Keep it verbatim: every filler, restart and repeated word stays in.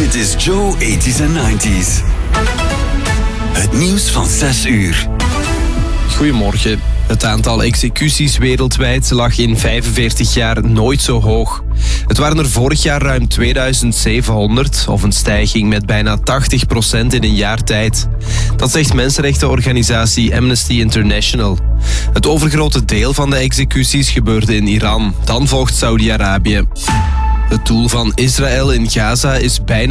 Dit is Joe eighties en nineties. Het nieuws van zes uur. Goedemorgen. Het aantal executies wereldwijd lag in vijfenveertig jaar nooit zo hoog. Het waren er vorig jaar ruim tweeduizend zevenhonderd, of een stijging met bijna tachtig procent in een jaar tijd. Dat zegt mensenrechtenorganisatie Amnesty International. Het overgrote deel van de executies gebeurde in Iran. Dan volgt Saudi-Arabië. Het doel van Israël in Gaza is bijna